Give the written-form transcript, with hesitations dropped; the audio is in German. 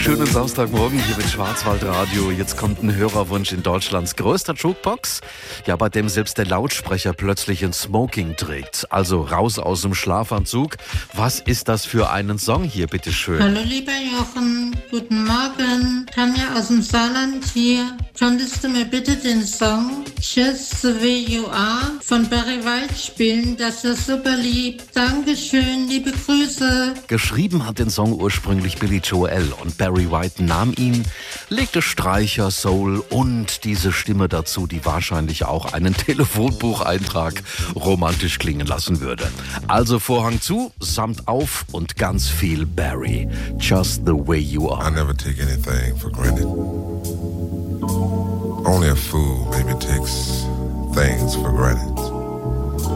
Schönen Samstagmorgen hier mit Schwarzwaldradio. Jetzt kommt ein Hörerwunsch in Deutschlands größter Jukebox. Ja, bei dem selbst der Lautsprecher plötzlich ein Smoking trägt. Also raus aus dem Schlafanzug. Was ist das für einen Song hier, bitteschön? Hallo lieber Jochen, guten Morgen. Tanja aus dem Saarland hier. Könntest du mir bitte den Song Just the Way You Are von Barry White spielen? Das ist super lieb. Dankeschön, liebe Grüße. Geschrieben hat den Song ursprünglich Billy Joel und Barry White nahm ihn, legte Streicher, Soul und diese Stimme dazu, die wahrscheinlich auch einen Telefonbucheintrag romantisch klingen lassen würde. Also Vorhang zu, Samt auf und ganz viel Barry. Just the Way You Are. I never take anything for granted. Only a fool maybe takes things for granted.